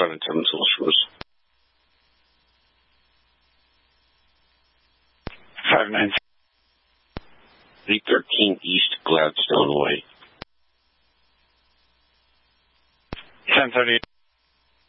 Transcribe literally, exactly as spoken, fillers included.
Planet seven Solutions. five nine three thirteen East Gladstone Way. ten thirty.